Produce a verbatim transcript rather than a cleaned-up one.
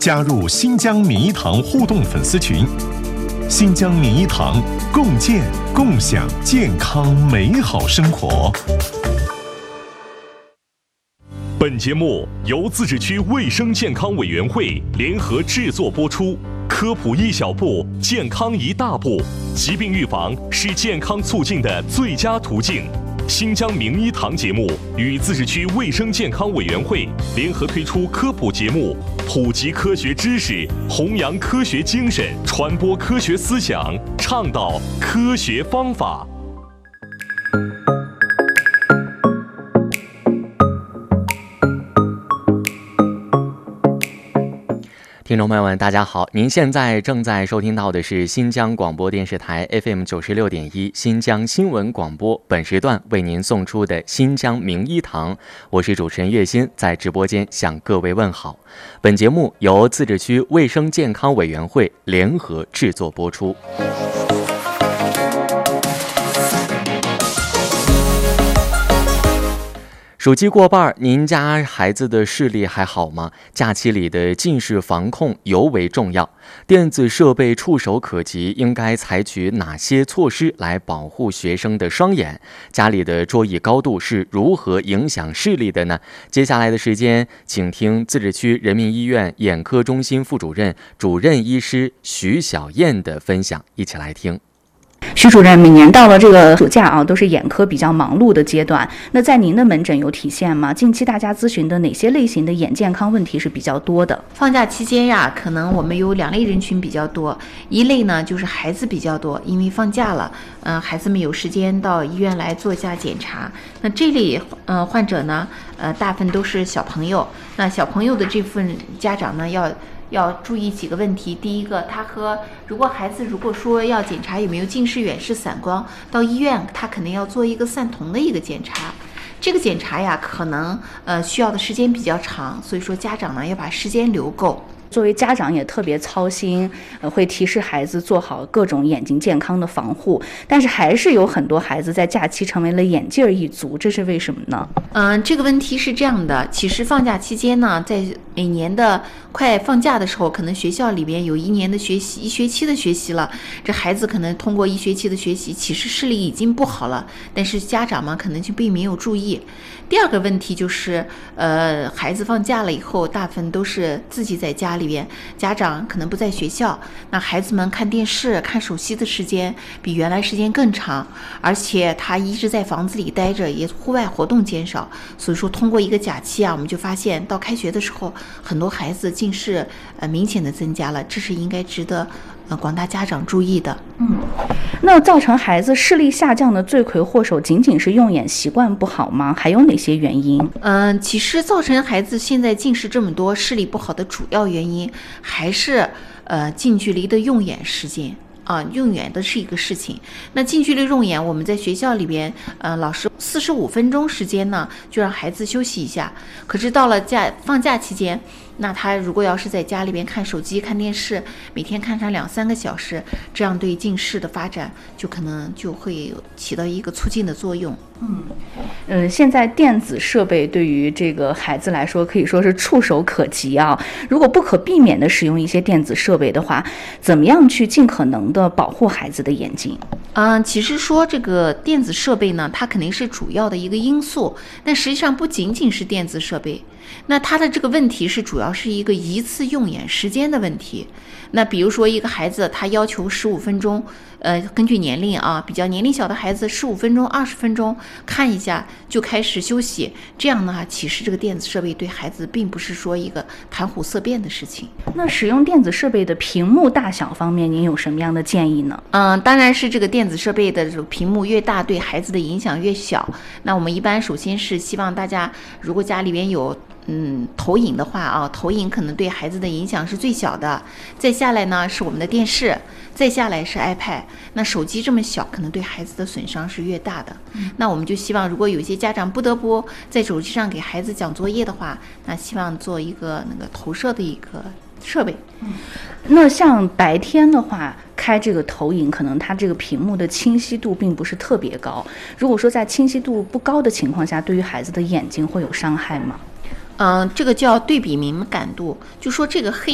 加入新疆民医堂互动粉丝群。新疆民医堂，共建共享健康美好生活。本节目由自治区卫生健康委员会联合制作播出。科普一小步，健康一大步。疾病预防是健康促进的最佳途径。新疆名医堂节目与自治区卫生健康委员会联合推出科普节目，普及科学知识，弘扬科学精神，传播科学思想，倡导科学方法。 听众朋友们，大家好！您现在正在收听到的是新疆广播电视台 F M 九十六点一新疆新闻广播，本时段为您送出的新疆名医堂，我是主持人岳鑫，在直播间向各位问好。本节目由自治区卫生健康委员会联合制作播出。暑期过半，您家孩子的视力还好吗？假期里的近视防控尤为重要。电子设备触手可及，应该采取哪些措施来保护学生的双眼？家里的桌椅高度是如何影响视力的呢？接下来的时间，请听自治区人民医院眼科中心副主任、主任医师徐小燕的分享，一起来听。 徐主任，每年到了这个暑假啊，都是眼科比较忙碌的阶段。那在您的门诊有体现吗？近期大家咨询的哪些类型的眼健康问题是比较多的？ 放假期间呀，可能我们有两类人群比较多。一类呢，就是孩子比较多，因为放假了，嗯、呃，孩子们有时间到医院来做一下检查。那这类呃患者呢，呃，大部分都是小朋友。那小朋友的这份家长呢，要。要注意几个问题。第一个，他和如果孩子如果说要检查有没有近视、远视、散光，到医院他肯定要做一个散瞳的一个检查。这个检查呀，可能呃需要的时间比较长，所以说家长呢要把时间留够。 作为家长也特别操心，呃，会提示孩子做好各种眼睛健康的防护，但是还是有很多孩子在假期成为了眼镜一族，这是为什么呢？ 嗯，这个问题是这样的，其实放假期间呢，在每年的快放假的时候，可能学校里边有一年的学习，一学期的学习了，这孩子可能通过一学期的学习，其实视力已经不好了，但是家长们可能就并没有注意。第二个问题就是，呃，孩子放假了以后，大部分都是自己在家里边，家长可能不在学校，那孩子们看电视、看手机的时间比原来时间更长，而且他一直在房子里待着，也户外活动减少，所以说通过一个假期啊，我们就发现到开学的时候，很多孩子近视呃明显的增加了，这是应该值得呃广大家长注意的。 嗯，那造成孩子视力下降的罪魁祸首仅仅是用眼习惯不好吗？还有哪些原因？ 嗯、呃，其实造成孩子现在近视这么多、视力不好的主要原因还是呃近距离的用眼时间。啊，用眼的是一个事情。那近距离用眼，我们在学校里边，呃，老师四十五分钟时间呢，就让孩子休息一下。可是到了假放假期间，那他如果要是在家里边看手机、看电视，每天看上两三个小时，这样对近视的发展就可能就会起到一个促进的作用。 嗯，呃，现在电子设备对于这个孩子来说可以说是触手可及啊。如果不可避免的使用一些电子设备的话，怎么样去尽可能的保护孩子的眼睛？ 嗯，其实说这个电子设备呢，它肯定是主要的一个因素，但实际上不仅仅是电子设备。那它的这个问题是主要是一个一次用眼时间的问题。那比如说一个孩子他要求十五分钟，呃，根据年龄啊，比较年龄小的孩子十五分钟、二十分钟看一下就开始休息，这样呢，其实这个电子设备对孩子并不是说一个谈虎色变的事情。 那使用电子设备的屏幕大小方面，您有什么样的建议呢？ 嗯，当然是这个电子设备的这个屏幕越大，对孩子的影响越小。那我们一般首先是希望大家，如果家里边有嗯，投影的话啊，投影可能对孩子的影响是最小的。再下来呢是我们的电视，再下来是 iPad。那手机这么小，可能对孩子的损伤是越大的。嗯、那我们就希望，如果有些家长不得不在手机上给孩子讲作业的话，那希望做一个那个投射的一个设备。 嗯，那像白天的话，开这个投影，可能它这个屏幕的清晰度并不是特别高。如果说在清晰度不高的情况下，对于孩子的眼睛会有伤害吗？ 嗯、呃，这个叫对比敏感度，就说这个黑